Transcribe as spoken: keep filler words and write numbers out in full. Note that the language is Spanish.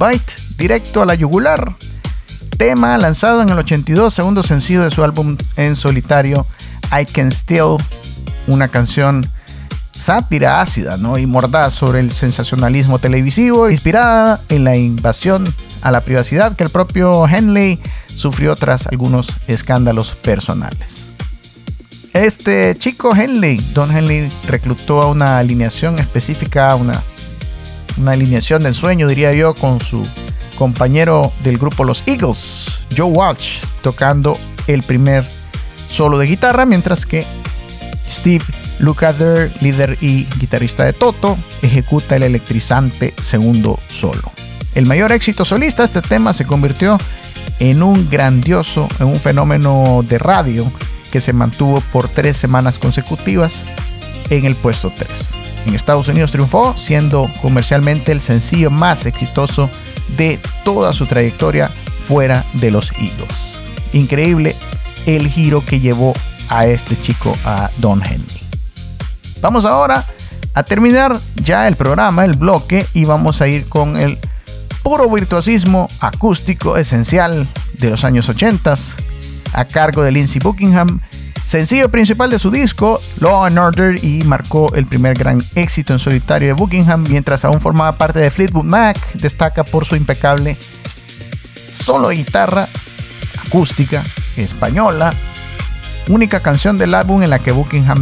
Bite, directo a la yugular, tema lanzado en el ochenta y dos, segundo sencillo de su álbum en solitario I Can Still, una canción sátira ácida, ¿no?, y mordaz sobre el sensacionalismo televisivo, inspirada en la invasión a la privacidad que el propio Henley sufrió tras algunos escándalos personales. Este chico Henley, Don Henley, reclutó a una alineación específica, una, una alineación del sueño, diría yo, con su compañero del grupo Los Eagles, Joe Walsh, tocando el primer solo de guitarra, mientras que Steve Lukather, líder y guitarrista de Toto, ejecuta el electrizante segundo solo. El mayor éxito solista, este tema se convirtió en un grandioso, en un fenómeno de radio que se mantuvo por tres semanas consecutivas en el puesto tres. En Estados Unidos triunfó, siendo comercialmente el sencillo más exitoso de toda su trayectoria fuera de los Eagles. Increíble el giro que llevó a este chico, a Don Henley. Vamos ahora a terminar ya el programa, el bloque, y vamos a ir con el puro virtuosismo acústico esencial de los años ochenta, a cargo de Lindsey Buckingham, sencillo principal de su disco Law and Order, y marcó el primer gran éxito en solitario de Buckingham, mientras aún formaba parte de Fleetwood Mac. Destaca por su impecable solo de guitarra acústica española, única canción del álbum en la que Buckingham